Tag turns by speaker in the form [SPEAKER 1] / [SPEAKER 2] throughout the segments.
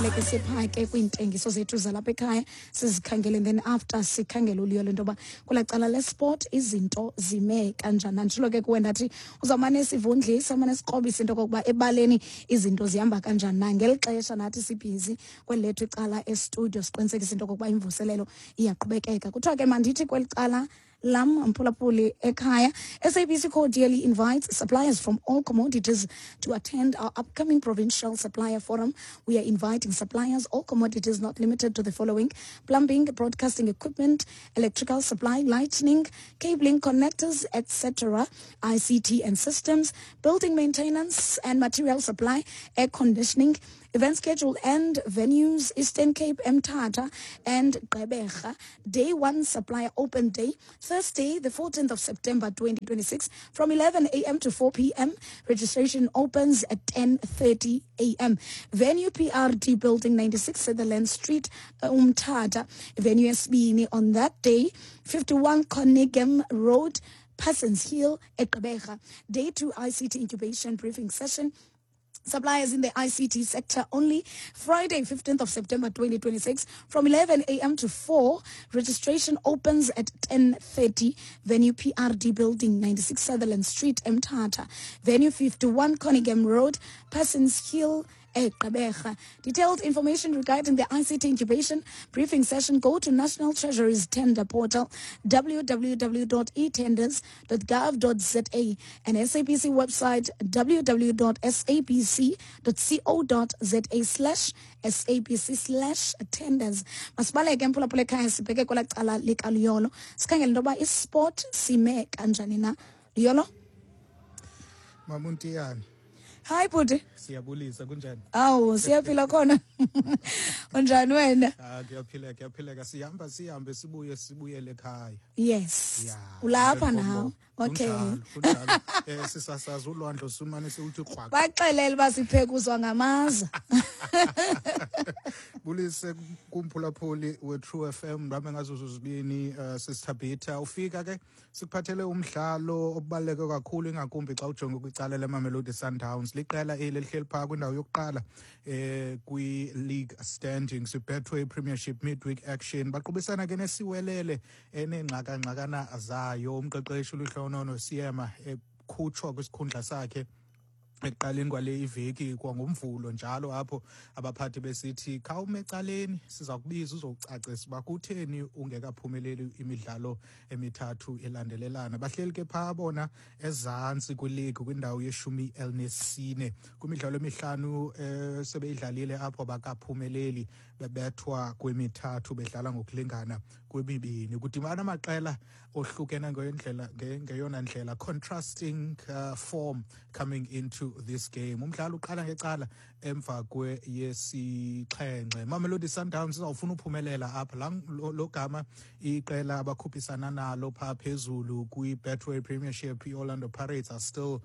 [SPEAKER 1] ke siphake kwiintengiso zethu zalapha ekhaya sizikhangele, and then after sikhangele uliyolo into yoba kula cala lesport izinto zime kanjani. Nditshilo ke kuwe ndathi uzawumane sivundlisa, umane sikrobisa into kokuba ebaleni izinto zihamba kanjani na ngeli xesha nathi sibhizi kweli lethu icala estudio siqinisekisa into kokuba imvuselelo iyaqhubekeka. Kuthiwa ke mandithi kweli cala lam Mphulaphuli ekhaya, SABC cordially invites suppliers from all commodities to attend our upcoming provincial supplier forum. We are inviting suppliers, all commodities not limited to the following: plumbing, broadcasting equipment, electrical supply, lighting, cabling, connectors, etc., ICT and systems, building maintenance and material supply, air conditioning, event schedule and venues, Eastern Cape, Mthatha and Gqeberha. Day 1 supplier open day, Thursday, the 14th of September 2026, from 11 a.m. to 4 p.m. Registration opens at 10:30 a.m. Venue PRD Building 96 Sutherland Street, Mthatha. Venue SBini on that day, 51 Conningham Road, Parsons Hill, Gqeberha. Day 2 ICT incubation briefing session. Suppliers in the ICT sector only. Friday, 15th of September 2026, from 11 a.m. to 4. Registration opens at 10:30. Venue PRD Building 96 Sutherland Street, Mthatha. Venue 51 Conningham Road, Parsons Hill, Gqeberha. Detailed information regarding the ICT incubation briefing session, go to National Treasury's tender portal, www.etenders.gov.za, and SABC website, www.sabc.co.za/SABC/tenders. Masibaleke Mphulaphuli ekhaya sibheke kwela cala likaluyolo sikhangele into yoba isport sime kanjani na. Luyolo?
[SPEAKER 2] Mamuntiyani.
[SPEAKER 1] Hi bhuti.
[SPEAKER 2] Siyabulisa kunjani?
[SPEAKER 1] Awu siyaphila khona. Unjani wena?
[SPEAKER 2] Kuyaphileka sihambe sibuyele ekhaya.
[SPEAKER 1] Yes. Ulapha nawe. Okay.
[SPEAKER 2] Kunjalo. Sisasaza ulwandlo sumane siwuthi kwaqwa.
[SPEAKER 1] Baxelele basiphekuzwa ngamaza.
[SPEAKER 2] Bulise kuMphulaphuli we-True FM nami ngazuzuzibini sisithabitha ufika ke sikuphathele umdlalo obaluleke kakhulu ingakumbi xa ujonga kwicala leMamelodi Sundowns. Liqela eli lihleli phaa kwindawo yokuqala kwi-league standings, iBetway Premiership midweek action. Baqubisana ke nesiwelele enengxaka-ngxakana zayo. Umqeqeshi uLuhlonono Siyema ekhutshwa kwisikhundla sakhe ekuqaleni kwale iveki kwangomvulo njalo apho abaphathi besithi khawume ecaleni siza kubiza uzocacisa uba kutheni ungekaphumeleli imidlalo emithathu elandelelana. Bahleli ke phaa bona ezantsi kwiligi kwindawo yeshumi elinesine kwimidlalo emihlanu sebeyidlalile apho bakaphumeleli bebethwa kwemithathu bedlala ngokulingana kwemibini. Kudibana amaqela ohlukene ngeyona ndlela, contrasting form coming into this game. Umdlalo uqala ngecala emva kweyesixhenxe. Mamelodi Sundowns izawufuna uphumelela apha lo gama iqela abakhuphisana nalo phaa phezulu kwi-Betway Premiership, Orlando Pirates, are still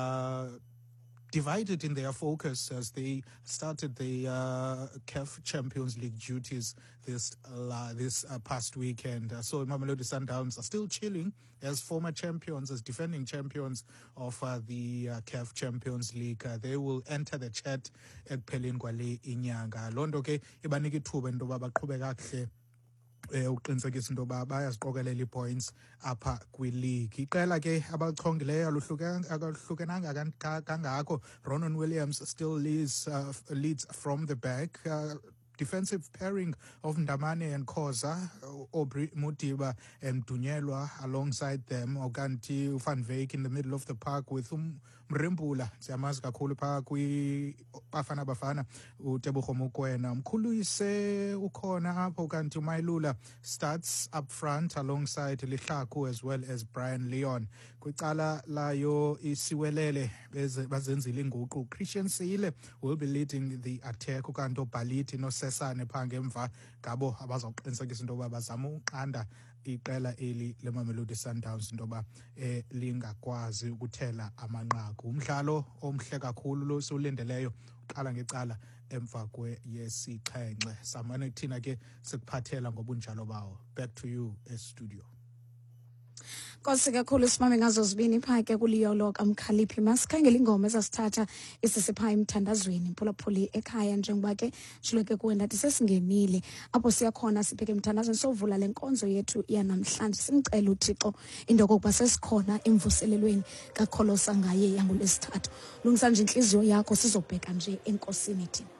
[SPEAKER 2] divided in their focus as they started the CAF Champions League duties this past weekend. So Mamelodi Sundowns are still chilling as former champions, as defending champions of the CAF Champions League. They will enter the chat ekupheleni kwale inyanga. Loo nto ke ibanika ithuba into yoba baqhube kakuhle uqinisekisa into yoba bayaziqokelela ii-points apha kwi-league. Iqela ke abalichongileyo aluhlukenanga kangako. Ronan Williams still leads from the back. Defensive pairing of Ndamane and Khoza, Aubrey Mutiba and Dunyelwa alongside them. Okanti Van Veek in the middle of the park with Mrimbula. Siyamazi kakhulu phaa Bafana Bafana uTebogo Mokoena. Mkhuluyise ukhona apho kanti uMailula starts up front alongside Lihlaku as well as Brian Leon. Kwicala layo isiwelele bazenzile inguqu. Christian Seile will be leading the attack. Ukanto Baliti no Sesane phaa ngemva ngabo abazawuqinisekisa into yoba bazama uqanda iqela eli leMamelodi Sundowns into yoba lingakwazi ukuthela amanqaku. Umdlalo omhle kakhulu lo siwulindeleyo uqala ngecala emva kweyesixhenxe. Samane thina ke sikuphathela ngobunjalo bawo. Back to you estudio.
[SPEAKER 1] Nkosi kakhulu simame ngazo zibini pha ke kuliyolo kaMkhaliphi. Masikhangela ingoma ezasithatha isisipha emthandazweni phulaphuli ekhaya njengoba ke shilo ke kuwe ndathi sesingenile apho siyakhona sipheke emthandazweni sovula lenkonzo yethu yanamhlanje. Simcela uThixo into kokuba sesikhona emvuselelweni kaKholosa ngaye yangolesithathu. Lungisa nje inhliziyo yakho sizobheka nje enkosini thina.